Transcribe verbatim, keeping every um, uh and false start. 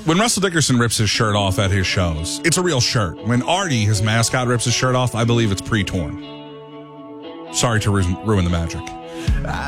When Russell Dickerson rips his shirt off at his shows, it's a real shirt. When Artie, his mascot, rips his shirt off, I believe it's pre-torn. Sorry to ru- ruin the magic.